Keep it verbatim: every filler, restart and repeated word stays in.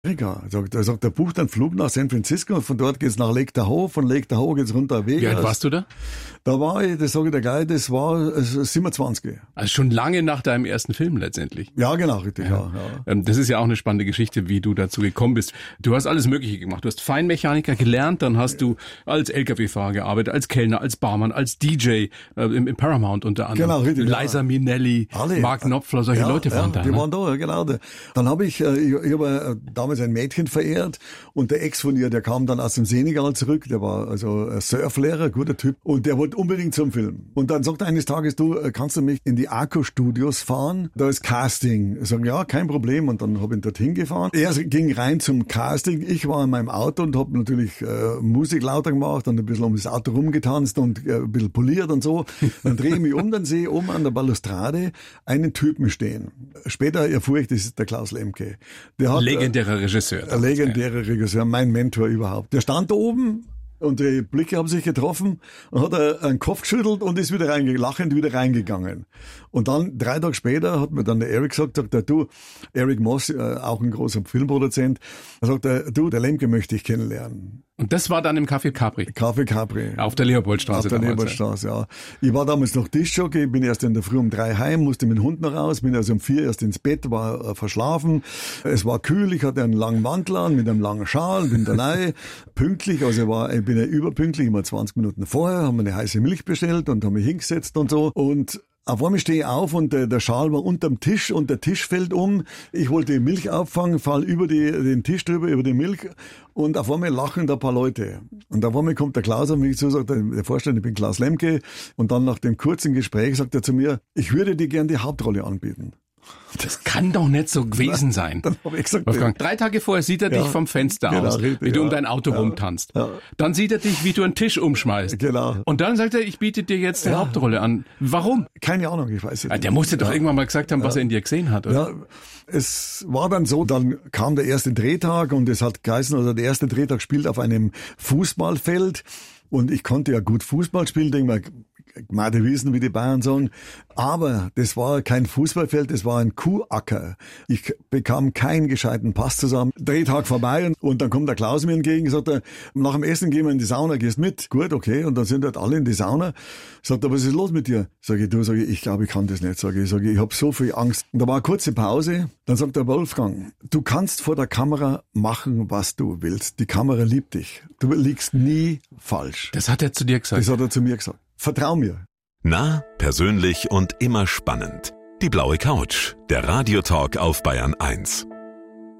Amerika. Er sagt, er bucht einen Flug nach San Francisco und von dort geht's nach Lake Tahoe, von Lake Tahoe geht's runter Vegas. Wie alt warst du da? Da war ich, das sage ich dir gleich, das war siebenundzwanzig. Also schon lange nach deinem ersten Film letztendlich. Ja, genau, richtig, ja. ja, ja. Das ist ja auch eine spannende Geschichte, wie du dazu gekommen bist. Du hast alles Mögliche gemacht. Du hast Feinmechaniker gelernt, dann hast du als L K W-Fahrer gearbeitet, als Kellner, als Barmann, als D J äh, im, im Paramount unter anderem. Genau, richtig. Liza ja. Minnelli, Alle. Mark Knopfler, solche ja, Leute waren ja, da. Die ne? waren da, ja, genau. Dann habe ich, äh, ich, ich habe damals ein Mädchen verehrt und der Ex von ihr, der kam dann aus dem Senegal zurück, der war also Surflehrer, guter Typ und der wollte unbedingt zum Film. Und dann sagt er eines Tages, du, kannst du mich in die Arco-Studios fahren? Da ist Casting. Ich sage, ja, kein Problem. Und dann habe ich ihn dorthin gefahren. Er ging rein zum Casting. Ich war in meinem Auto und habe natürlich äh, Musik lauter gemacht und ein bisschen um das Auto rumgetanzt und äh, ein bisschen poliert und so. Dann drehe ich mich um, dann sehe ich oben an der Balustrade einen Typen stehen. Später erfuhr ich, das ist der Klaus Lemke. Der hat, legendärer Regisseur. Ein legendärer Regisseur, mein Mentor überhaupt. Der stand da oben. Und die Blicke haben sich getroffen und hat er einen Kopf geschüttelt und ist wieder reinge- lachend wieder reingegangen. Und dann, drei Tage später, hat mir dann der Eric gesagt, sagt er, du, Eric Moss, äh, auch ein großer Filmproduzent, er sagt er, du, der Lemke möchte ich kennenlernen. Und das war dann im Café Capri? Café Capri. Auf der Leopoldstraße. Auf der Leopoldstraße, ja. Ich war damals noch Diskjockey, bin erst in der Früh um drei heim, musste mit dem Hund noch raus, bin also um vier erst ins Bett, war äh, verschlafen. Es war kühl, ich hatte einen langen Mantel an, mit einem langen Schal, bin da rein, pünktlich, also war, ich bin ja überpünktlich, immer zwanzig Minuten vorher, haben wir eine heiße Milch bestellt und haben mich hingesetzt und so und auf einmal stehe ich auf und der, der Schal war unterm Tisch und der Tisch fällt um. Ich wollte die Milch auffangen, fall über die, den Tisch drüber, über die Milch und auf einmal lachen da ein paar Leute. Und auf einmal kommt der Klaus auf mich zu, sagt der Vorstand, ich bin Klaus Lemke. Und dann nach dem kurzen Gespräch sagt er zu mir, ich würde dir gern die Hauptrolle anbieten. Das kann doch nicht so gewesen sein. Dann hab ich gesagt, Wolfgang, drei Tage vorher sieht er ja, dich vom Fenster genau, aus, richtig, wie du ja, um dein Auto ja, rumtanzt. Ja. Dann sieht er dich, wie du einen Tisch umschmeißt. Genau. Und dann sagt er, ich biete dir jetzt die ja. Hauptrolle an. Warum? Keine Ahnung, ich weiß es nicht. Der musste doch ja. irgendwann mal gesagt haben, was ja. er in dir gesehen hat, oder? Ja, es war dann so, dann kam der erste Drehtag und es hat geheißen, also der erste Drehtag spielt auf einem Fußballfeld und ich konnte ja gut Fußball spielen, denke mal, Gmade wissen, wie die Bayern sagen. Aber das war kein Fußballfeld, das war ein Kuhacker. Ich bekam keinen gescheiten Pass zusammen. Drehtag vorbei und, und dann kommt der Klaus mir entgegen, sagt er, nach dem Essen gehen wir in die Sauna, gehst mit? Gut, okay. Und dann sind halt alle in die Sauna. Sagt er, was ist los mit dir? Sag ich, du, sag ich, ich glaube, ich kann das nicht. Sag ich, sag ich, ich habe so viel Angst. Und da war eine kurze Pause. Dann sagt der Wolfgang, du kannst vor der Kamera machen, was du willst. Die Kamera liebt dich. Du liegst nie falsch. Das hat er zu dir gesagt? Das hat er zu mir gesagt. Vertrau mir. Nah, persönlich und immer spannend. Die blaue Couch, der Radiotalk auf Bayern eins.